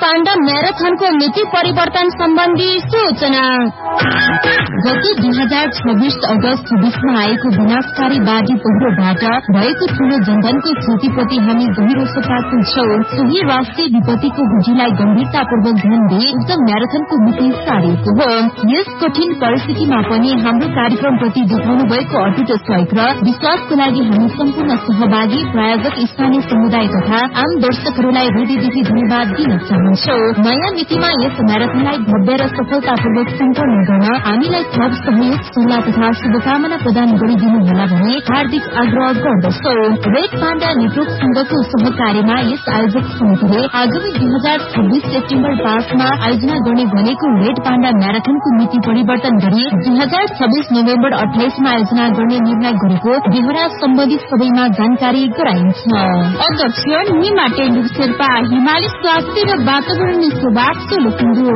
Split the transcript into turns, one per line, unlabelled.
Panda म्याराथनको मिति परिवर्तन सम्बन्धी सूचना। गत 2026 अगस्त 26 आएको विनाशकारी बाढ़ी पहिरोबाट भएको ठूलो जनधनको क्षतिप्रति हामी गहिरो सचेत छौं। सोही राष्ट्रिय विपत्तिको बुझीलाई गम्भीरतापूर्वक ध्यान दिई उक्त म्याराथनको मिति सारिएको हो। यस कठिन परिस्थितिमा पनि हाम्रो कार्यक्रमप्रति देखाउनु भएको अटुट सहयोग र विश्वासको लागि हामी सम्पूर्ण सहभागी प्रायोजक स्थानीय समुदाय तथा आम दर्शकहरूलाई हृदयदेखि धन्यवाद दिन चाहन्छौ। नयाँ मितिमा यस म्याराथनलाई भव्य र सफलतापूर्वक सम्पन्न गर्न हामीलाई थप सहयोग सल्लाह तथा शुभकामना प्रदान गरिदिनु होला भनी हार्दिक आग्रह गर्दछौ। रेड पाण्डा नेटवर्क संघको सहकार्यमा यस आयोजक समितिले आगामी 2026 सेप्टेम्बर 5 मा आयोजना गर्ने भनेको रेड पाण्डा म्याराथनको मिति परिवर्तन गरी 2026 नोभेम्बर 28 मा आयोजना गर्ने निर्णय गरेको बेहोरा सम्बन्धित सबैमा जानकारी गराइन्छ। अध्यक्ष निमा टेन्डु शेर्पा, हिमाली स्वास्थ्य र वातावरण सेवा सोलुखुम्बु।